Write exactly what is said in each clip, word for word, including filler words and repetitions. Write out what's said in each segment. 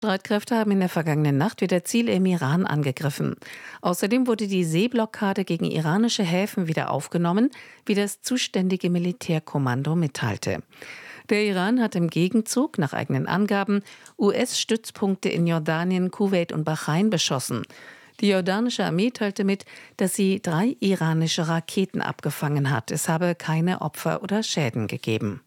Streitkräfte haben in der vergangenen Nacht wieder Ziele im Iran angegriffen. Außerdem wurde die Seeblockade gegen iranische Häfen wieder aufgenommen, wie das zuständige Militärkommando mitteilte. Der Iran hat im Gegenzug, nach eigenen Angaben, U S-Stützpunkte in Jordanien, Kuwait und Bahrain beschossen. Die jordanische Armee teilte mit, dass sie drei iranische Raketen abgefangen hat. Es habe keine Opfer oder Schäden gegeben.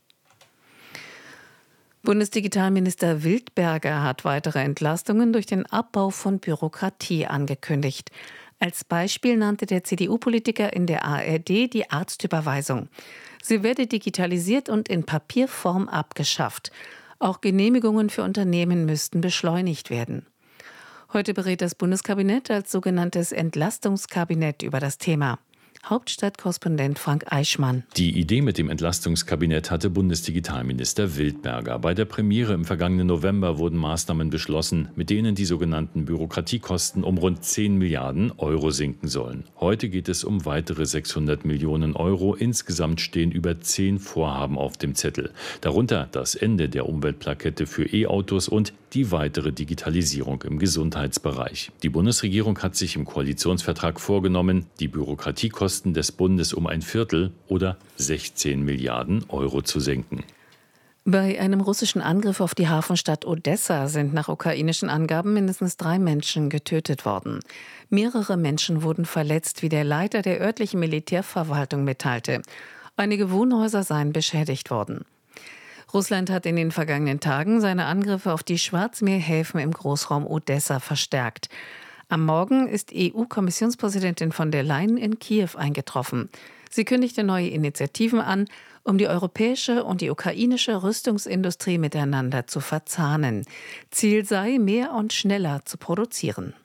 Bundesdigitalminister Wildberger hat weitere Entlastungen durch den Abbau von Bürokratie angekündigt. Als Beispiel nannte der C D U-Politiker in der A R D die Arztüberweisung. Sie werde digitalisiert und in Papierform abgeschafft. Auch Genehmigungen für Unternehmen müssten beschleunigt werden. Heute berät das Bundeskabinett als sogenanntes Entlastungskabinett über das Thema. Hauptstadtkorrespondent Frank Eichmann. Die Idee mit dem Entlastungskabinett hatte Bundesdigitalminister Wildberger. Bei der Premiere im vergangenen November wurden Maßnahmen beschlossen, mit denen die sogenannten Bürokratiekosten um rund zehn Milliarden Euro sinken sollen. Heute geht es um weitere sechshundert Millionen Euro. Insgesamt stehen über zehn Vorhaben auf dem Zettel. Darunter das Ende der Umweltplakette für E-Autos und die weitere Digitalisierung im Gesundheitsbereich. Die Bundesregierung hat sich im Koalitionsvertrag vorgenommen, die Bürokratiekosten des Bundes um ein Viertel oder sechzehn Milliarden Euro zu senken. Bei einem russischen Angriff auf die Hafenstadt Odessa sind nach ukrainischen Angaben mindestens drei Menschen getötet worden. Mehrere Menschen wurden verletzt, wie der Leiter der örtlichen Militärverwaltung mitteilte. Einige Wohnhäuser seien beschädigt worden. Russland hat in den vergangenen Tagen seine Angriffe auf die Schwarzmeerhäfen im Großraum Odessa verstärkt. Am Morgen ist E U-Kommissionspräsidentin von der Leyen in Kiew eingetroffen. Sie kündigte neue Initiativen an, um die europäische und die ukrainische Rüstungsindustrie miteinander zu verzahnen. Ziel sei, mehr und schneller zu produzieren.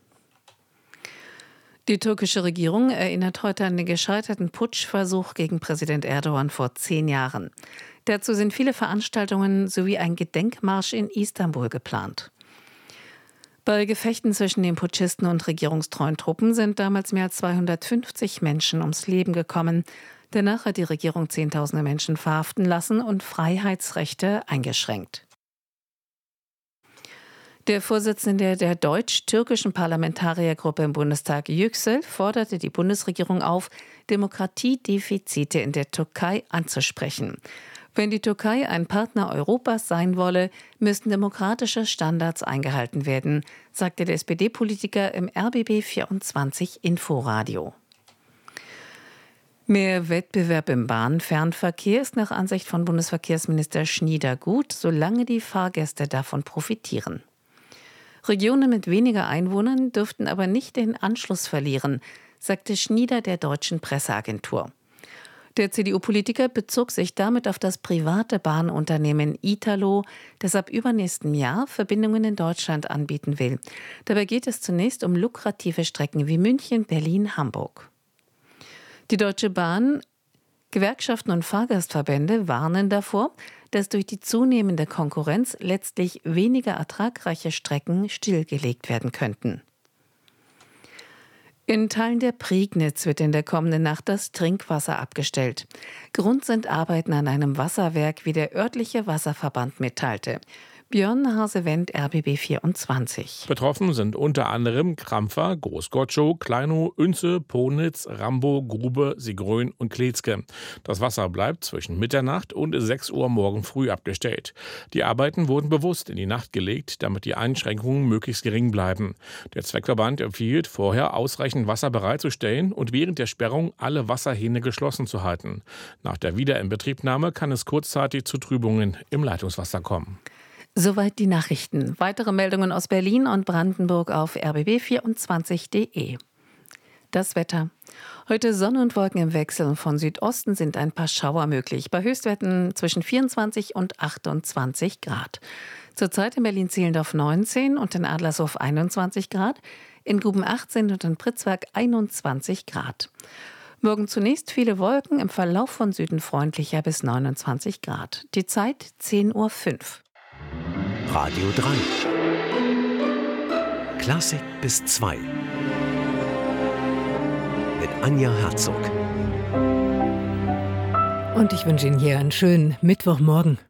Die türkische Regierung erinnert heute an den gescheiterten Putschversuch gegen Präsident Erdogan vor zehn Jahren. Dazu sind viele Veranstaltungen sowie ein Gedenkmarsch in Istanbul geplant. Bei Gefechten zwischen den Putschisten und regierungstreuen Truppen sind damals mehr als zweihundertfünfzig Menschen ums Leben gekommen. Danach hat die Regierung Zehntausende Menschen verhaften lassen und Freiheitsrechte eingeschränkt. Der Vorsitzende der deutsch-türkischen Parlamentariergruppe im Bundestag, Yüksel, forderte die Bundesregierung auf, Demokratiedefizite in der Türkei anzusprechen. Wenn die Türkei ein Partner Europas sein wolle, müssten demokratische Standards eingehalten werden, sagte der S P D-Politiker im R B B vierundzwanzig Inforadio. Mehr Wettbewerb im Bahnfernverkehr ist nach Ansicht von Bundesverkehrsminister Schnieder gut, solange die Fahrgäste davon profitieren. Regionen mit weniger Einwohnern dürften aber nicht den Anschluss verlieren, sagte Schnieder der Deutschen Presseagentur. Der C D U-Politiker bezog sich damit auf das private Bahnunternehmen Italo, das ab übernächstem Jahr Verbindungen in Deutschland anbieten will. Dabei geht es zunächst um lukrative Strecken wie München, Berlin, Hamburg. Die Deutsche Bahn, Gewerkschaften und Fahrgastverbände warnen davor, dass durch die zunehmende Konkurrenz letztlich weniger ertragreiche Strecken stillgelegt werden könnten. In Teilen der Prignitz wird in der kommenden Nacht das Trinkwasser abgestellt. Grund sind Arbeiten an einem Wasserwerk, wie der örtliche Wasserverband mitteilte. Björn Hase-Wendt, R B B vierundzwanzig. Betroffen sind unter anderem Krampfer, Großgotschow, Kleinow,Ünze, Ponitz, Rambo, Grube, Sigrön und Kletzke. Das Wasser bleibt zwischen Mitternacht und sechs Uhr morgen früh abgestellt. Die Arbeiten wurden bewusst in die Nacht gelegt, damit die Einschränkungen möglichst gering bleiben. Der Zweckverband empfiehlt, vorher ausreichend Wasser bereitzustellen und während der Sperrung alle Wasserhähne geschlossen zu halten. Nach der Wiederinbetriebnahme kann es kurzzeitig zu Trübungen im Leitungswasser kommen. Soweit die Nachrichten. Weitere Meldungen aus Berlin und Brandenburg auf r b b vierundzwanzig punkt de. Das Wetter. Heute Sonne und Wolken im Wechsel. Von Südosten sind ein paar Schauer möglich. Bei Höchstwerten zwischen vierundzwanzig und achtundzwanzig Grad. Zurzeit in Berlin-Zehlendorf neunzehn und in Adlershof einundzwanzig Grad. In Guben achtzehn und in Pritzwalk einundzwanzig Grad. Morgen zunächst viele Wolken, im Verlauf von Süden freundlicher bis neunundzwanzig Grad. Die Zeit zehn Uhr fünf. Radio drei. Klassik bis zwei. Mit Anja Herzog. Und ich wünsche Ihnen hier einen schönen Mittwochmorgen.